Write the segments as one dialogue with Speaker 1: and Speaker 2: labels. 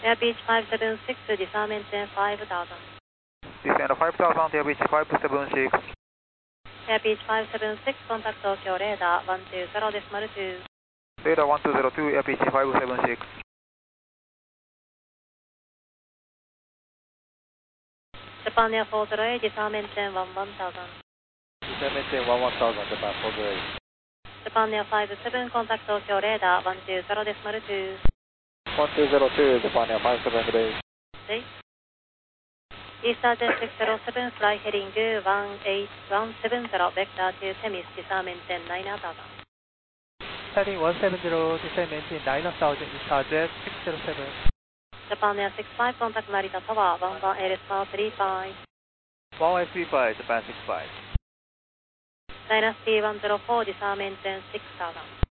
Speaker 1: Air Beach 576, disarm engine 5000.
Speaker 2: Descend 5000, Air Beach 576.
Speaker 1: Air Beach 576, contact Tokyo radar 120.2.
Speaker 2: Radar 1202, Air Beach 576.
Speaker 1: Japan Air 408, disarm engine 11000.
Speaker 3: Descend engine 11000, Japan 408.
Speaker 1: Japan Air 57, contact Tokyo radar 120.2.
Speaker 3: 1202, Japan Air 57, good day.
Speaker 1: Day. Easter Jet 607, fly heading 18170, vector to Temis, disarm engine 9000.
Speaker 4: Heading 170, descend engine 9000, Easter Jet 607.
Speaker 1: Japan Air 65, contact Narita Tower 11 ALS power 35.
Speaker 3: 1135, Japan 65.
Speaker 1: Dynasty 104, disarm engine 6000.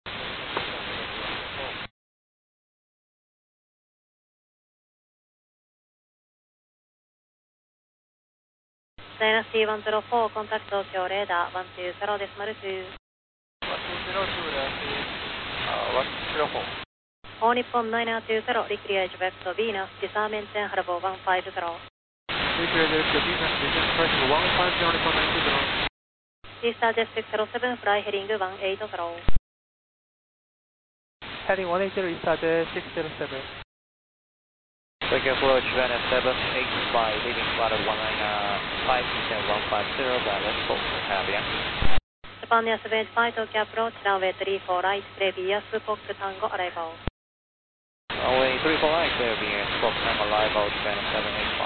Speaker 1: Dynasty 104, contact Tokyo radar 120.2.
Speaker 3: 120, Dynasty 104.
Speaker 1: All Nippon 920, Recreate vector Venus, disarm engine Harbour 150.
Speaker 3: Recreate vector Venus, descent pressure 150, Nippon 920.
Speaker 1: Easter Jet 607, fly heading 180.
Speaker 4: Heading 180, Easter Jet 607.
Speaker 3: Tokyo approach, Japan F785, leading flight of 195, descent 150, balance full, Caribbean.
Speaker 1: Japan Air 75, Tokyo approach, runway 34 right, previous Fox Tango arrival.
Speaker 3: Runway 34 right, Caribbean, Fox Tango arrival, Japan F785.